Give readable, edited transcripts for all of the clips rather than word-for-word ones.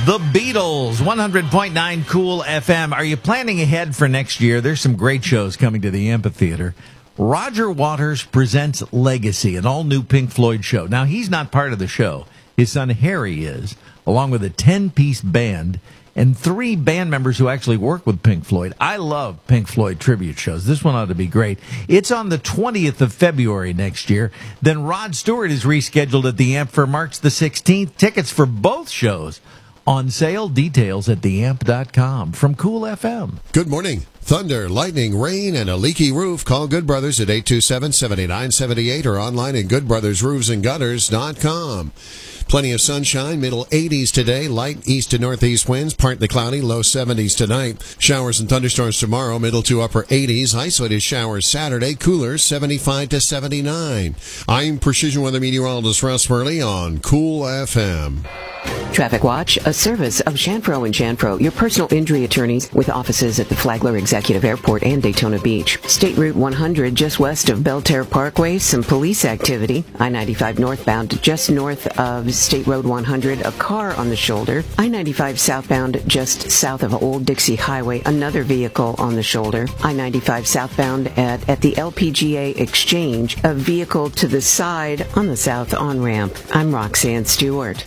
The Beatles, 100.9 Cool FM. Are you planning ahead for next year? There's some great shows coming to the amphitheater. Roger Waters presents Legacy, an all-new Pink Floyd show. Now, he's not part of the show. His son Harry is, along with a 10-piece band and 3 band members who actually work with Pink Floyd. I love Pink Floyd tribute shows. This one ought to be great. It's on the 20th of February next year. Then Rod Stewart is rescheduled at the Amp for March the 16th. Tickets for both shows on sale. Details at theamp.com. From Cool FM. Good morning. Thunder, lightning, rain, and a leaky roof. Call Good Brothers at 827-7978 or online at goodbrothersroofsandgutters.com. Plenty of sunshine, middle 80s today, light east to northeast winds, partly cloudy, low 70s tonight. Showers and thunderstorms tomorrow, middle to upper 80s, isolated showers Saturday, cooler 75 to 79. I'm Precision Weather Meteorologist Russ Murley on Cool FM. Traffic Watch, a service of Chanfro & Chanfro, your personal injury attorneys with offices at the Flagler Executive Airport and Daytona Beach. State Route 100, just west of Belterre Parkway, some police activity. I-95 northbound, just north of State Road 100, a car on the shoulder. I-95 southbound, just south of Old Dixie Highway, another vehicle on the shoulder. I-95 southbound at the LPGA Exchange, a vehicle to the side on the south on-ramp. I'm Roxanne Stewart.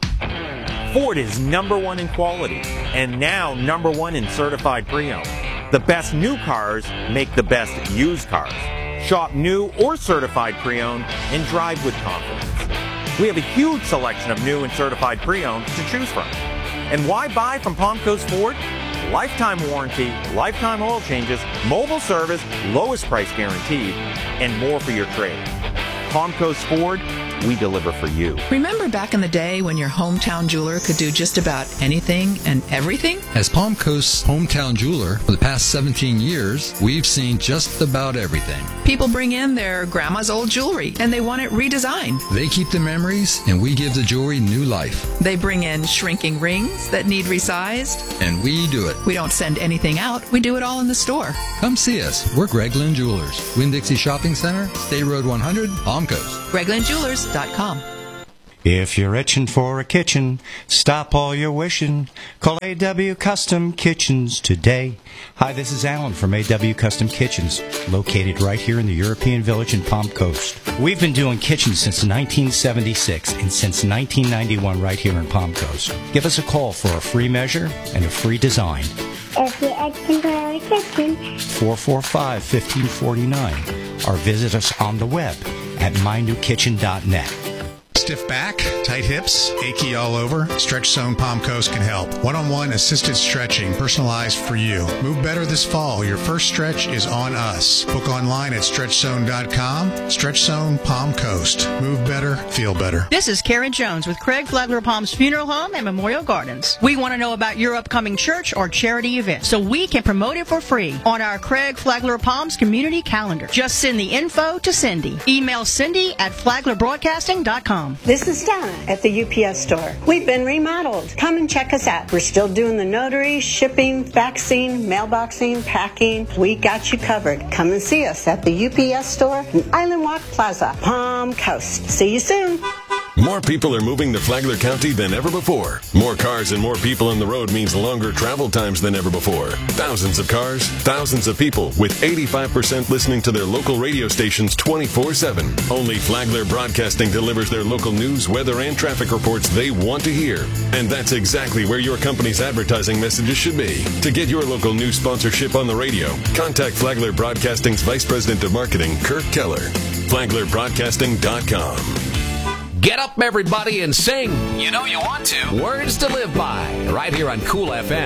Ford is #1 in quality, and now #1 in certified pre-owned. The best new cars make the best used cars. Shop new or certified pre-owned and drive with confidence. We have a huge selection of new and certified pre-owned to choose from. And why buy from Palm Coast Ford? Lifetime warranty, lifetime oil changes, mobile service, lowest price guaranteed, and more for your trade. Palm Coast Ford, we deliver for you. Remember back in the day when your hometown jeweler could do just about anything and everything? As Palm Coast's hometown jeweler for the past 17 years, we've seen just about everything. People bring in their grandma's old jewelry and they want it redesigned. They keep the memories and we give the jewelry new life. They bring in shrinking rings that need resized. And we do it. We don't send anything out. We do it all in the store. Come see us. We're Gregland Jewelers. Winn-Dixie Shopping Center, State Road 100, Palm Coast. GreglandJewelers.com. If you're itching for a kitchen, stop all your wishing. Call A.W. Custom Kitchens today. Hi, this is Alan from A.W. Custom Kitchens, located right here in the European Village in Palm Coast. We've been doing kitchens since 1976 and since 1991 right here in Palm Coast. Give us a call for a free measure and a free design. If you're itching for a kitchen, 445-1549. Or visit us on the web at mynewkitchen.net. Stiff back, tight hips, achy all over? Stretch Zone Palm Coast can help. One-on-one assisted stretching, personalized for you. Move better this fall. Your first stretch is on us. Book online at stretchzone.com. Stretch Zone Palm Coast. Move better, feel better. This is Karen Jones with Craig Flagler Palms Funeral Home and Memorial Gardens. We want to know about your upcoming church or charity event so we can promote it for free on our Craig Flagler Palms community calendar. Just send the info to Cindy. Email Cindy at flaglerbroadcasting.com. This is Donna at the UPS store. We've been remodeled. Come and check us out. We're still doing the notary, shipping, faxing, mailboxing, packing. We got you covered. Come and see us at the UPS store in Island Walk Plaza, Palm Coast. See you soon. More people are moving to Flagler County than ever before. More cars and more people on the road means longer travel times than ever before. Thousands of cars, thousands of people, with 85% listening to their local radio stations 24/7. Only Flagler Broadcasting delivers their local news, weather, and traffic reports they want to hear. And that's exactly where your company's advertising messages should be. To get your local news sponsorship on the radio, contact Flagler Broadcasting's Vice President of Marketing, Kirk Keller. FlaglerBroadcasting.com. Get up, everybody, and sing. You know you want to. Words to Live By, right here on Cool FM.